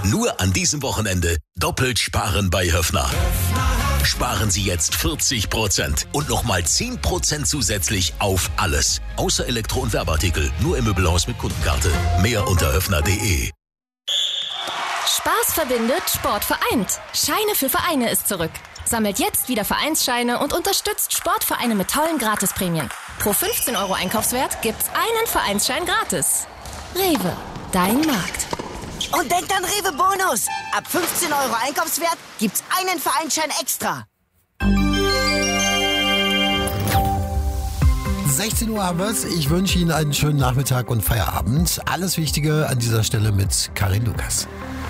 Nur an diesem Wochenende doppelt sparen bei Höffner. Sparen Sie jetzt 40% und nochmal 10% zusätzlich auf alles. Außer Elektro- und Werbeartikel. Nur im Möbelhaus mit Kundenkarte. Mehr unter höffner.de. Spaß verbindet, Sport vereint. Scheine für Vereine ist zurück. Sammelt jetzt wieder Vereinsscheine und unterstützt Sportvereine mit tollen Gratisprämien. Pro 15 € Einkaufswert gibt's einen Vereinsschein gratis. Rewe, dein Markt. Und denkt an Rewe Bonus. Ab 15 € Einkaufswert gibt's einen Vereinsschein extra. 16 Uhr haben wir's. Ich wünsche Ihnen einen schönen Nachmittag und Feierabend. Alles Wichtige an dieser Stelle mit Karin Lukas.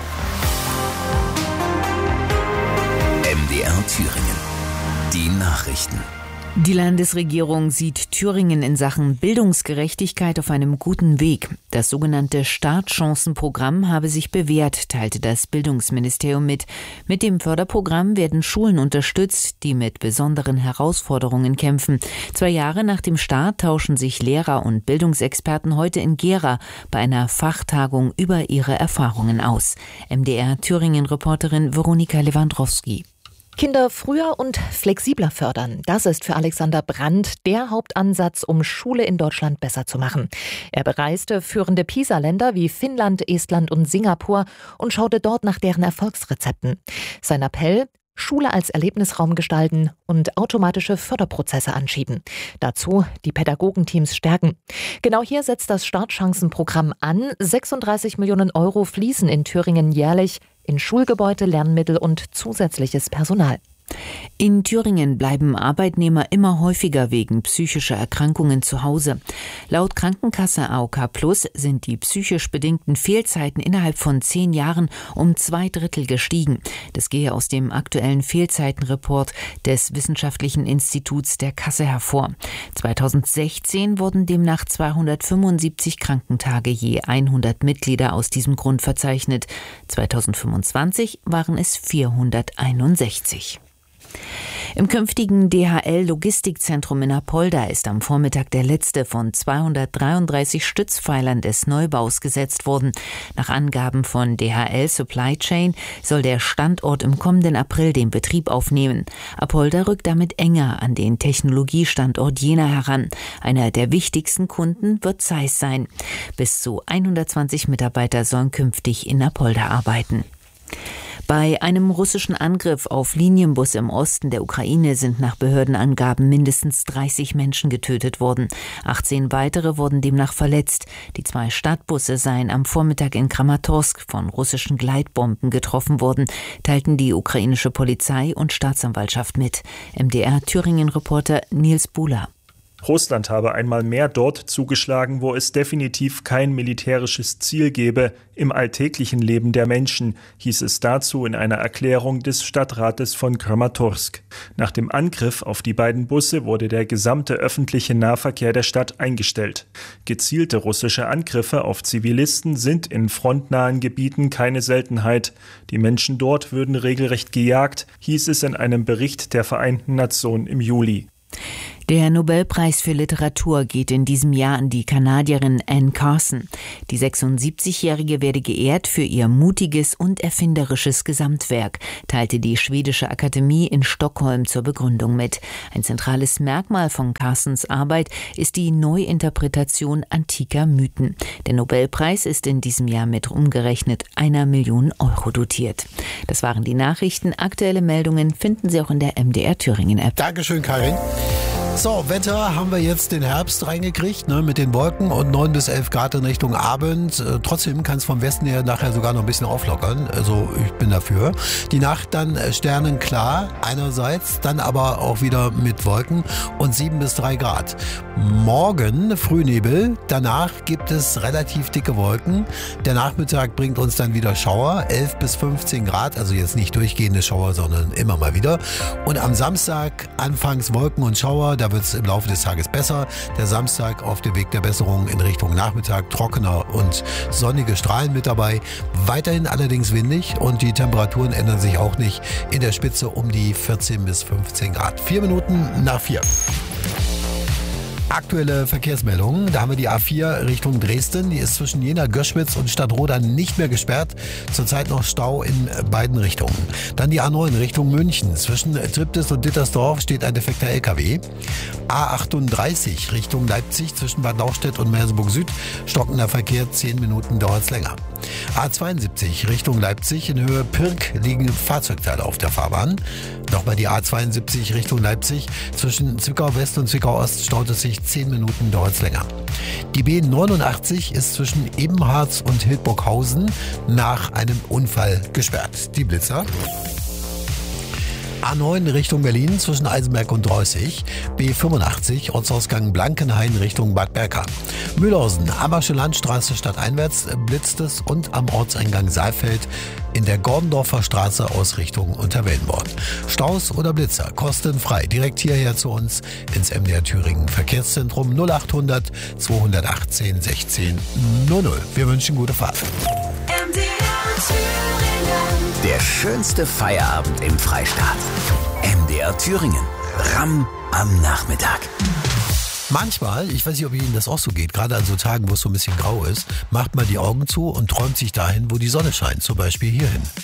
MDR Thüringen. Die Nachrichten. Die Landesregierung sieht Thüringen in Sachen Bildungsgerechtigkeit auf einem guten Weg. Das sogenannte Startchancenprogramm habe sich bewährt, teilte das Bildungsministerium mit. Mit dem Förderprogramm werden Schulen unterstützt, die mit besonderen Herausforderungen kämpfen. 2 Jahre nach dem Start tauschen sich Lehrer und Bildungsexperten heute in Gera bei einer Fachtagung über ihre Erfahrungen aus. MDR Thüringen-Reporterin Veronika Lewandowski. Kinder früher und flexibler fördern. Das ist für Alexander Brandt der Hauptansatz, um Schule in Deutschland besser zu machen. Er bereiste führende PISA-Länder wie Finnland, Estland und Singapur und schaute dort nach deren Erfolgsrezepten. Sein Appell: Schule als Erlebnisraum gestalten und automatische Förderprozesse anschieben. Dazu die Pädagogenteams stärken. Genau hier setzt das Startchancenprogramm an. 36 Millionen € fließen in Thüringen jährlich in Schulgebäude, Lernmittel und zusätzliches Personal. In Thüringen bleiben Arbeitnehmer immer häufiger wegen psychischer Erkrankungen zu Hause. Laut Krankenkasse AOK Plus sind die psychisch bedingten Fehlzeiten innerhalb von 10 Jahren um 2/3 gestiegen. Das gehe aus dem aktuellen Fehlzeitenreport des Wissenschaftlichen Instituts der Kasse hervor. 2016 wurden demnach 275 Krankentage je 100 Mitglieder aus diesem Grund verzeichnet. 2025 waren es 461. Im künftigen DHL-Logistikzentrum in Apolda ist am Vormittag der letzte von 233 Stützpfeilern des Neubaus gesetzt worden. Nach Angaben von DHL Supply Chain soll der Standort im kommenden April den Betrieb aufnehmen. Apolda rückt damit enger an den Technologiestandort Jena heran. Einer der wichtigsten Kunden wird Zeiss sein. Bis zu 120 Mitarbeiter sollen künftig in Apolda arbeiten. Bei einem russischen Angriff auf Linienbusse im Osten der Ukraine sind nach Behördenangaben mindestens 30 Menschen getötet worden. 18 weitere wurden demnach verletzt. Die 2 Stadtbusse seien am Vormittag in Kramatorsk von russischen Gleitbomben getroffen worden, teilten die ukrainische Polizei und Staatsanwaltschaft mit. MDR Thüringen-Reporter Nils Buhler. Russland habe einmal mehr dort zugeschlagen, wo es definitiv kein militärisches Ziel gebe im alltäglichen Leben der Menschen, hieß es dazu in einer Erklärung des Stadtrates von Kramatorsk. Nach dem Angriff auf die beiden Busse wurde der gesamte öffentliche Nahverkehr der Stadt eingestellt. Gezielte russische Angriffe auf Zivilisten sind in frontnahen Gebieten keine Seltenheit. Die Menschen dort würden regelrecht gejagt, hieß es in einem Bericht der Vereinten Nationen im Juli. Der Nobelpreis für Literatur geht in diesem Jahr an die Kanadierin Anne Carson. Die 76-Jährige werde geehrt für ihr mutiges und erfinderisches Gesamtwerk, teilte die Schwedische Akademie in Stockholm zur Begründung mit. Ein zentrales Merkmal von Carsons Arbeit ist die Neuinterpretation antiker Mythen. Der Nobelpreis ist in diesem Jahr mit umgerechnet 1 Million € dotiert. Das waren die Nachrichten. Aktuelle Meldungen finden Sie auch in der MDR Thüringen App. Dankeschön, Karin. So, Wetter haben wir jetzt den Herbst reingekriegt, ne, mit den Wolken und 9 bis 11 Grad in Richtung Abend. Trotzdem kann es vom Westen her nachher sogar noch ein bisschen auflockern. Also ich bin dafür. Die Nacht dann sternenklar einerseits, dann aber auch wieder mit Wolken und 7 bis 3 Grad. Morgen Frühnebel, danach gibt es relativ dicke Wolken. Der Nachmittag bringt uns dann wieder Schauer, 11 bis 15 Grad, also jetzt nicht durchgehende Schauer, sondern immer mal wieder. Und am Samstag anfangs Wolken und Schauer, da wird es im Laufe des Tages besser. Der Samstag auf dem Weg der Besserung in Richtung Nachmittag, trockener und sonnige Strahlen mit dabei. Weiterhin allerdings windig und die Temperaturen ändern sich auch nicht. In der Spitze um die 14 bis 15 Grad. 4 Minuten nach 4. Aktuelle Verkehrsmeldungen. Da haben wir die A4 Richtung Dresden. Die ist zwischen Jena, Göschwitz und Stadtroda nicht mehr gesperrt. Zurzeit noch Stau in beiden Richtungen. Dann die A9 Richtung München. Zwischen Triptis und Dittersdorf steht ein defekter LKW. A38 Richtung Leipzig zwischen Bad Lauchstädt und Merseburg Süd. Stockender Verkehr, 10 Minuten dauert's länger. A72 Richtung Leipzig in Höhe Pirk liegen Fahrzeugteile auf der Fahrbahn. Nochmal die A72 Richtung Leipzig. Zwischen Zwickau West und Zwickau Ost staut es sich 10 Minuten, dauert es länger. Die B89 ist zwischen Ebenharz und Hildburghausen nach einem Unfall gesperrt. Die Blitzer. A9 Richtung Berlin zwischen Eisenberg und Dreußig. B85 Ortsausgang Blankenhain Richtung Bad Berka. Mühlhausen, Ammersche Landstraße stadteinwärts blitzt es und am Ortseingang Saalfeld in der Gordendorfer Straße Ausrichtung Unterwellenborn. Staus oder Blitzer kostenfrei. Direkt hierher zu uns ins MDR Thüringen Verkehrszentrum 0800 218 16 00. Wir wünschen gute Fahrt. MDR Thüringen. Der schönste Feierabend im Freistaat. MDR Thüringen. Ramm am Nachmittag. Manchmal, ich weiß nicht, ob Ihnen das auch so geht, gerade an so Tagen, wo es so ein bisschen grau ist, macht man die Augen zu und träumt sich dahin, wo die Sonne scheint, zum Beispiel hierhin.